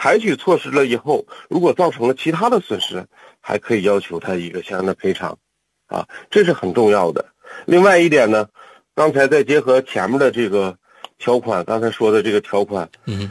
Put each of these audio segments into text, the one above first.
采取措施了以后，如果造成了其他的损失，还可以要求他一个相应的赔偿，这是很重要的。另外一点呢，刚才再结合前面的这个条款，刚才说的这个条款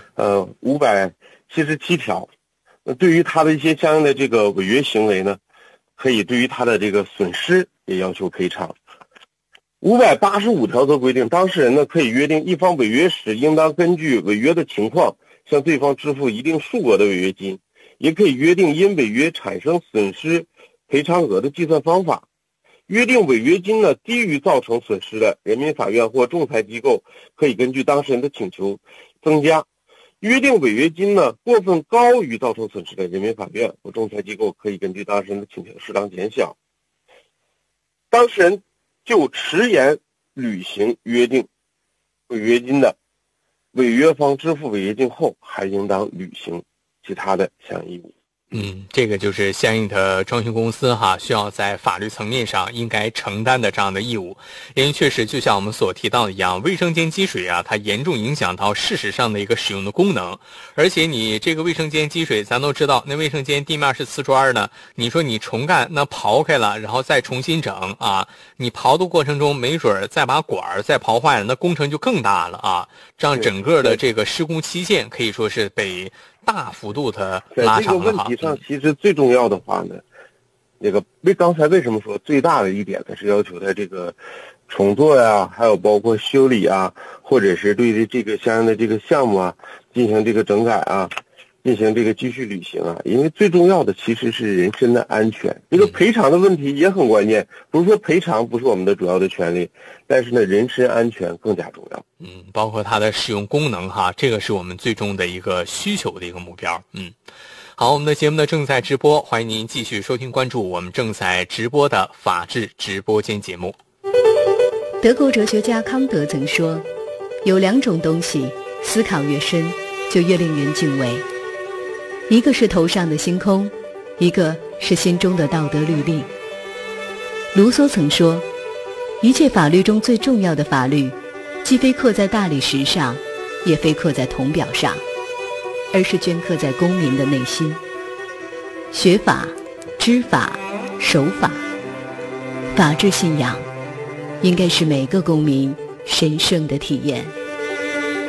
，577条，对于他的一些相应的这个违约行为呢，可以对于他的这个损失也要求赔偿。585条则规定，当事人呢可以约定一方违约时，应当根据违约的情况向对方支付一定数额的违约金，也可以约定因违约产生损失赔偿额的计算方法。约定违约金呢低于造成损失的，人民法院或仲裁机构可以根据当事人的请求增加；约定违约金呢过分高于造成损失的，人民法院或仲裁机构可以根据当事人的请求适当减小。当事人就迟延履行约定违约金的，违约方支付违约金后，还应当履行其他的相应义务。 这个就是相应的装修公司需要在法律层面上应该承担的这样的义务。因为确实就像我们所提到的一样，卫生间积水它严重影响到事实上的一个使用的功能。而且你这个卫生间积水，咱都知道，那卫生间地面是瓷砖的，你说你重干，那刨开了然后再重新整你刨的过程中没准再把管再刨坏了，那工程就更大了这样整个的这个施工期限可以说是被大幅度的拉长了。 在这个问题上，其实最重要的话呢，刚才为什么说最大的一点呢，是要求他这个重做呀，还有包括修理或者是对这个相应的这个项目进行这个整改进行这个继续履行因为最重要的其实是人身的安全。这个赔偿的问题也很关键，不是说赔偿不是我们的主要的权利，但是呢，人身安全更加重要。 包括它的使用功能这个是我们最终的一个需求的一个目标。好，我们的节目呢正在直播，欢迎您继续收听关注我们正在直播的法治直播间节目。 德国哲学家康德曾说，有两种东西，思考越深，就越令人敬畏。一个是头上的星空，一个是心中的道德律令。卢梭曾说，一切法律中最重要的法律，既非刻在大理石上，也非刻在铜表上，而是镌刻在公民的内心。学法、知法、守法，法治信仰应该是每个公民神圣的体验。